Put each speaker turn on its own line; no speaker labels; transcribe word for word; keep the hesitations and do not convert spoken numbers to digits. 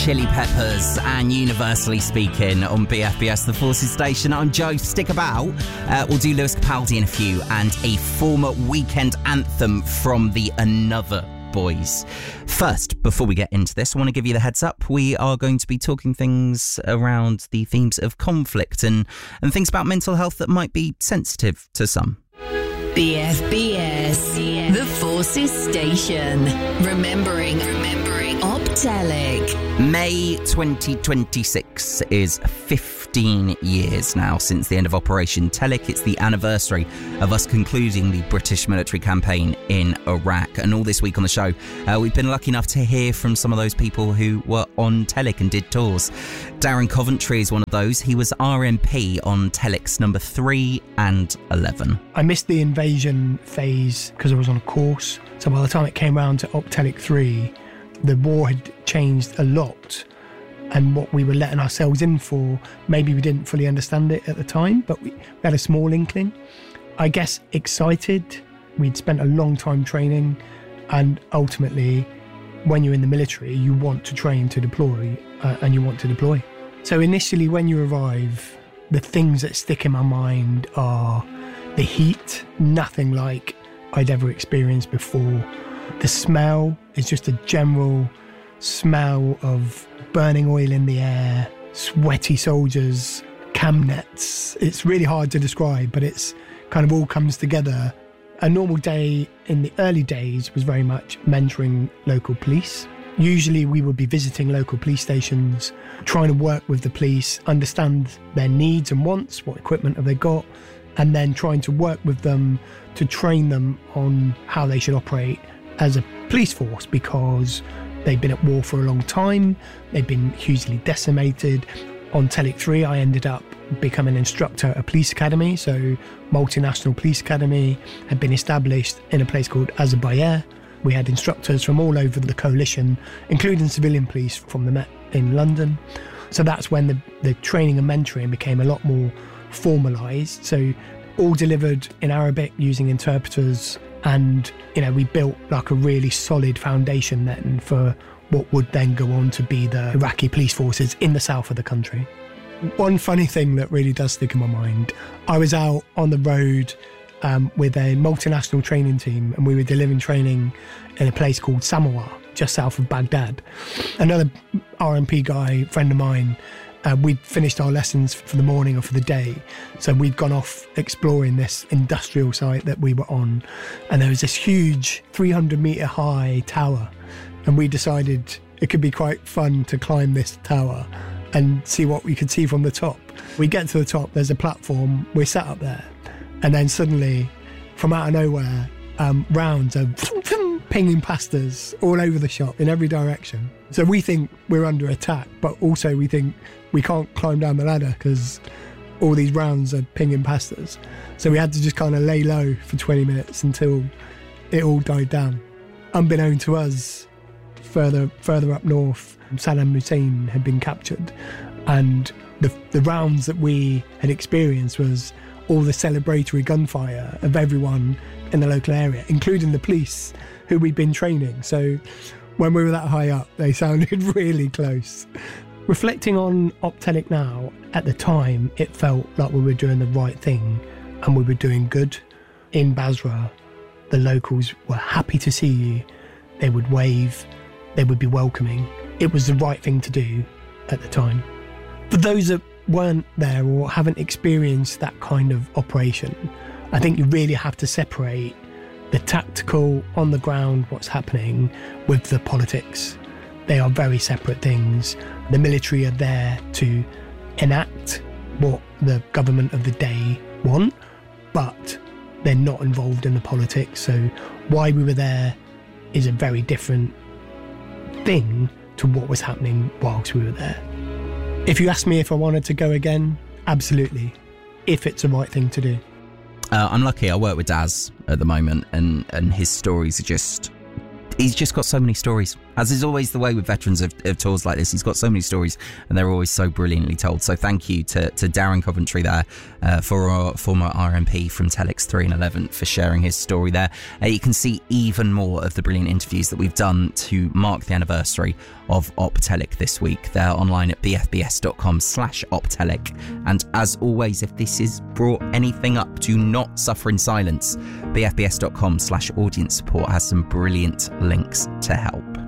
Chili Peppers and Universally Speaking on B F B S, the Forces Station. I'm Joe. Stick about. Uh, we'll do Lewis Capaldi in a few and a former Weekend anthem from the Another Boys. First, before we get into this, I want to give you the heads up. We are going to be talking things around the themes of conflict and, and things about mental health that might be sensitive to some.
B F B S, the Forces Station. Remembering, remembering Optelic.
May twenty twenty-six is fifteen years now since the end of Operation Telic. It's the anniversary of us concluding the British military campaign in Iraq. And all this week on the show, uh, we've been lucky enough to hear from some of those people who were on Telic and did tours. Darren Coventry is one of those. He was R M P on Telic's number three and eleven.
I missed the invasion phase because I was on a course. So by the time it came around to Optelic three, the war had changed a lot. And what we were letting ourselves in for, maybe we didn't fully understand it at the time, but we, we had a small inkling. I guess excited. We'd spent a long time training, and ultimately, when you're in the military, you want to train to deploy, uh, and you want to deploy. So initially, when you arrive, the things that stick in my mind are the heat, nothing like I'd ever experienced before. The smell is just a general smell of burning oil in the air, sweaty soldiers, cam nets. It's really hard to describe, but it's kind of all comes together. A normal day in the early days was very much mentoring local police. Usually we would be visiting local police stations, trying to work with the police, understand their needs and wants, what equipment have they got, and then trying to work with them to train them on how they should operate as a police force, because they've been at war for a long time, they've been hugely decimated. On Telic three, I ended up becoming an instructor at a police academy, so multinational police academy had been established in a place called Azerbaijan. We had instructors from all over the coalition, including civilian police from the Met in London. So that's when the, the training and mentoring became a lot more formalised. So all delivered in Arabic using interpreters, and you know, we built like a really solid foundation then for what would then go on to be the Iraqi police forces in the south of the country. One funny thing that really does stick in my mind, I was out on the road um, with a multinational training team, and we were delivering training in a place called Samoa, just south of Baghdad. Another R M P guy, friend of mine, Uh, we'd finished our lessons for the morning or for the day. So we'd gone off exploring this industrial site that we were on. And there was this huge three hundred metre high tower. And we decided it could be quite fun to climb this tower and see what we could see from the top. We get to the top, there's a platform, we're sat up there. And then suddenly, from out of nowhere, um, rounds are pinging past us all over the shop in every direction. So we think we're under attack, but also we think we can't climb down the ladder because all these rounds are pinging past us. So we had to just kind of lay low for twenty minutes until it all died down. Unbeknown to us, further further up north, Saddam Hussein had been captured, and the the rounds that we had experienced was all the celebratory gunfire of everyone in the local area, including the police who we'd been training. So when we were that high up, they sounded really close. Reflecting on Optelic now, at the time, it felt like we were doing the right thing and we were doing good. In Basra, the locals were happy to see you. They would wave, they would be welcoming. It was the right thing to do at the time. For those that weren't there or haven't experienced that kind of operation, I think you really have to separate the tactical, on the ground, what's happening, with the politics. They are very separate things. The military are there to enact what the government of the day want, but they're not involved in the politics. So why we were there is a very different thing to what was happening whilst we were there. If you ask me if I wanted to go again, absolutely, if it's the right thing to do.
Uh, I'm lucky. I work with Daz at the moment, and, and his stories are just... He's just got so many stories As is always the way with veterans of, of tours like this, he's got so many stories and they're always so brilliantly told. So thank you to, to Darren Coventry there, uh, for our former R M P from Telex three and eleven, for sharing his story there. Uh, you can see even more of the brilliant interviews that we've done to mark the anniversary of Optelic this week. They're online at bfbs.com slash Optelic. And as always, if this has brought anything up, do not suffer in silence. bfbs.com slash audience support has some brilliant links to help.